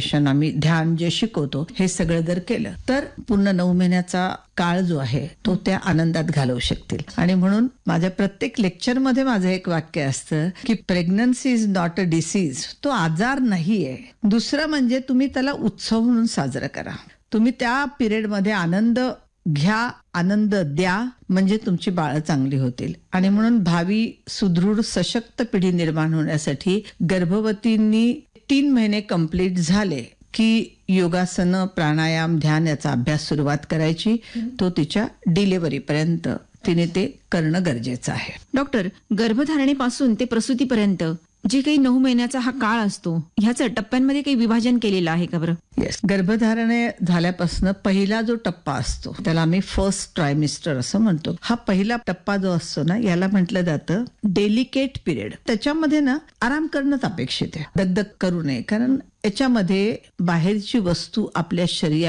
Meditation, आम्ही ध्यान जे शिकवतो हे सगळं जर केलं तर पूर्ण 9 महिन्याचा काळ जो आहे तो त्या आनंदात घालवू शकतील. आणि म्हणून माझ्या प्रत्येक लेक्चरमध्ये माझं एक वाक्य असतं की pregnancy is not a disease. तो आजार नाहीये. दुसरं म्हणजे तुम्ही त्याला उत्सव म्हणून साजरा करा. तुम्ही त्या पिरियडमध्ये आनंद घ्या, आनंद द्या, म्हणजे तुमची बाळं चांगली होतील. आणि म्हणून भावी सुदृढ सशक्त पिढी निर्माण होण्यासाठी गर्भवतींनी 3 महिने कंप्लीट झाले की योगासनं, प्राणायाम, ध्यान याचा अभ्यास सुरुवात करायची. तो तिच्या डिलिव्हरीपर्यंत तिने ते करणं गरजेचं आहे. डॉक्टर, गर्भधारणेपासून ते प्रसूतीपर्यंत जे काही 9 महिन्याचा हा काळ असतो, ह्याचं टप्प्यांमध्ये काही विभाजन केलेलं आहे का बरं? येस. गर्भधारणे झाल्यापासून पहिला जो टप्पा असतो त्याला आम्ही फर्स्ट ट्रायमिस्टर असं म्हणतो. हा पहिला टप्पा जो असतो ना, याला म्हटलं जातं डेलिकेट पिरियड. त्याच्यामध्ये ना आराम करणंच अपेक्षित आहे, दगदग करू नये. कारण याच्यामध्ये बाहेरची वस्तू आपल्या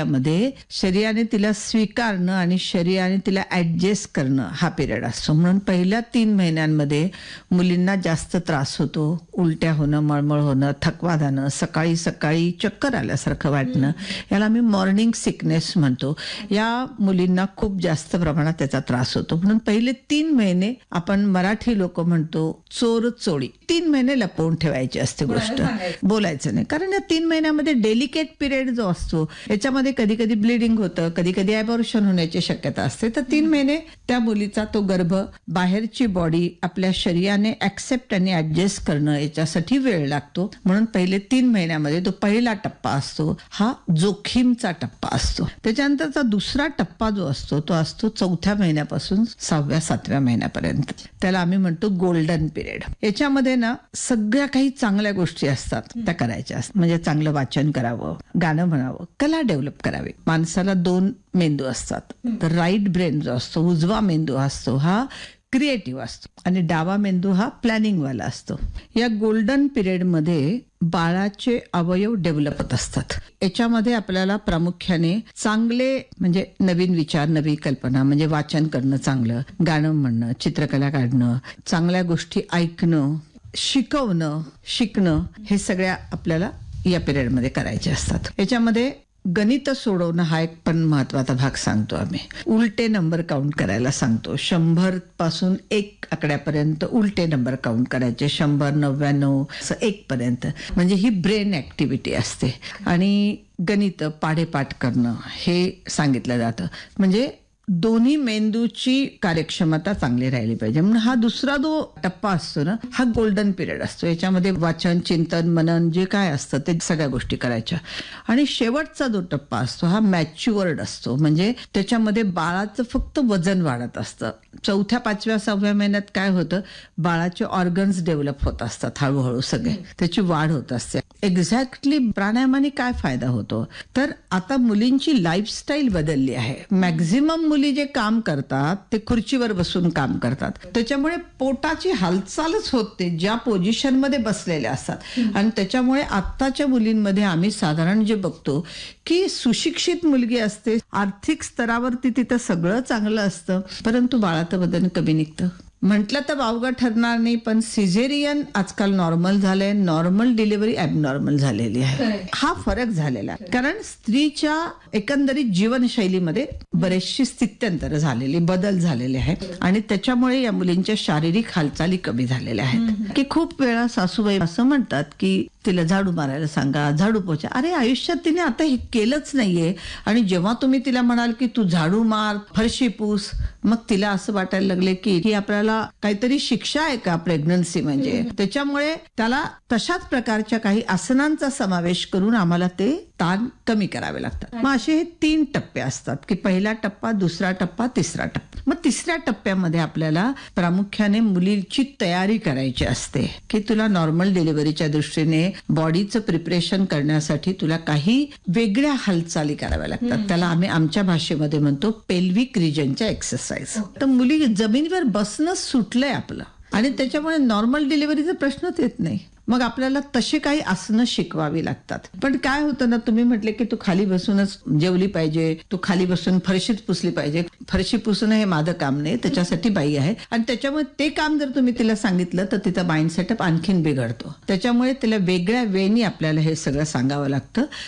शरीराने तिला स्वीकारणं आणि शरीराने तिला ऍडजस्ट करणं हा पिरियड असतो. म्हणून पहिल्या 3 महिन्यांमध्ये मुलींना जास्त त्रास होतो. उलट्या होणं, मळमळ होणं, थकवा जाणं, सकाळी सकाळी चक्कर आल्यासारखं वाटणं, याला आम्ही मॉर्निंग सिकनेस म्हणतो. या मुलींना खूप जास्त प्रमाणात त्याचा त्रास होतो. म्हणून पहिले 3 महिने आपण मराठी लोक म्हणतो चोर चोळी. 3 महिने लपवून ठेवायची असते गोष्ट, बोलायचं नाही. कारण 3 महिन्यामध्ये डेलिकेट पिरियड जो असतो याच्यामध्ये कधी कधी ब्लिडिंग होतं, कधी कधी ॲबॉर्शन होण्याची शक्यता असते. तर 3 महिने त्या मुलीचा तो गर्भ, बाहेरची बॉडी आपल्या शरीराने ऍक्सेप्ट आणि ऍडजस्ट करणं याच्यासाठी वेळ लागतो. म्हणून पहिले 3 महिन्यामध्ये तो पहिला टप्पा असतो, हा जोखीमचा टप्पा असतो. त्याच्यानंतरचा दुसरा टप्पा जो असतो तो असतो 4थ्या महिन्यापासून 6व्या-7व्या महिन्यापर्यंत. त्याला आम्ही म्हणतो गोल्डन पिरियड. याच्यामध्ये ना सगळ्या काही चांगल्या गोष्टी असतात त्या करायच्या असतात. म्हणजे चांगलं वाचन करावं, गाणं म्हणावं, कला डेव्हलप करावी. माणसाला 2 मेंदू असतात. तर राईट ब्रेन जो असतो, उजवा मेंदू असतो, हा क्रिएटिव्ह असतो आणि डावा मेंदू हा प्लॅनिंग वाला असतो. या गोल्डन पिरियड मध्ये बाळाचे अवयव डेव्हलप होत असतात. याच्यामध्ये आपल्याला प्रामुख्याने चांगले म्हणजे नवीन विचार, नवी कल्पना, म्हणजे वाचन करणं चांगलं, गाणं म्हणणं, चित्रकला काढणं, चांगल्या गोष्टी ऐकणं, शिकवणं, शिकणं, हे सगळ्या आपल्याला या पिरियडमध्ये करायचे असतात. याच्यामध्ये गणित सोडवणं हा एक पण महत्वाचा भाग सांगतो आम्ही. उलटे नंबर काउंट करायला सांगतो. 100 पासून 1 आकड्यापर्यंत उलटे नंबर काउंट करायचे. 100, 99 असं 1 पर्यंत. म्हणजे ही ब्रेन ऍक्टिव्हिटी असते. आणि गणित, पाढेपाठ करणं हे सांगितलं जातं. म्हणजे दोन्ही मेंदूची कार्यक्षमता चांगली राहिली पाहिजे. म्हणून हा दुसरा जो टप्पा असतो ना, हा गोल्डन पिरियड असतो. याच्यामध्ये वाचन, चिंतन, मनन जे काय असतं ते सगळ्या गोष्टी करायच्या. आणि शेवटचा जो टप्पा असतो हा मॅच्युअर्ड असतो. म्हणजे त्याच्यामध्ये बाळाचं फक्त वजन वाढत असतं. 4थ्या, 5व्या, 6व्या महिन्यात काय होतं, बाळाचे ऑर्गन्स डेव्हलप होत असतात हळूहळू सगळे, त्याची वाढ होत असते. एक्झॅक्टली प्राणायामाने काय फायदा होतो, तर आता मुलींची लाईफस्टाईल बदलली आहे. मॅक्झिमम मुली जे काम करतात ते खुर्चीवर बसून काम करतात. त्याच्यामुळे पोटाची हालचालच होते ज्या पोझिशन मध्ये बसलेल्या असतात. आणि त्याच्यामुळे आत्ताच्या मुलींमध्ये आम्ही साधारण जे बघतो की सुशिक्षित मुलगी असते, आर्थिक स्तरावरती तिथं सगळं चांगलं असतं, परंतु बाळाचं वजन कमी निघतं. म्हटलं तर वावगं ठरणार नाही, पण सिझेरियन आजकाल नॉर्मल झालंय, नॉर्मल डिलिव्हरी ॲबनॉर्मल झालेली आहे. हा फरक झालेला आहे. कारण स्त्रीच्या एकंदरीत जीवनशैलीमध्ये बरेचशी स्थित्यंतर झालेली, बदल झालेले आहेत. आणि त्याच्यामुळे या मुलींच्या शारीरिक हालचाली कमी झालेल्या आहेत. की खूप वेळा सासूबाई असं म्हणतात की तिला झाडू मारायला सांगा, झाडू पोछा. अरे आयुष्यात तिने आता हे केलंच नाहीये. आणि जेव्हा तुम्ही तिला म्हणाल की तू झाडू मार, फरशी पूस, मग तिला असं वाटायला लागले की आपल्याला काहीतरी शिक्षा आहे का प्रेग्नन्सी म्हणजे. त्याच्यामुळे त्याला तशाच प्रकारच्या काही आसनांचा समावेश करून आम्हाला ते ताण कमी करावे लागतात. मग असे हे 3 टप्पे असतात की पहिला टप्पा, दुसरा टप्पा, तिसरा टप्पा. मग तिसऱ्या टप्प्यामध्ये आपल्याला प्रामुख्याने मुलीची तयारी करायची असते की तुला नॉर्मल डिलिव्हरीच्या दृष्टीने बॉडीचं प्रिपरेशन करण्यासाठी तुला काही वेगळ्या हालचाली कराव्या लागतात. त्याला आम्ही आमच्या भाषेमध्ये म्हणतो पेल्विक रिजनच्या एक्सरसाइज. तर मुली जमिनीवर बसणं सुटलंय आपलं आणि त्याच्यामुळे नॉर्मल डिलिव्हरीचा प्रश्नच येत नाही. मग आपल्याला तसे काही आसनं शिकवावी लागतात. पण काय होतं ना, तुम्ही म्हटले की तू खाली बसूनच जेवली पाहिजे, तू खाली बसून फरशीच पुसली पाहिजे. फरशी पुसणं हे माझं काम नाही, त्याच्यासाठी बाई आहे. आणि त्याच्यामुळे ते काम जर तुम्ही तिला सांगितलं तर तिचा माइंड सेटअप आणखीन बिघडतो. त्याच्यामुळे तिला वेगळ्या वेनी आपल्याला हे सगळं सांगावं लागतं.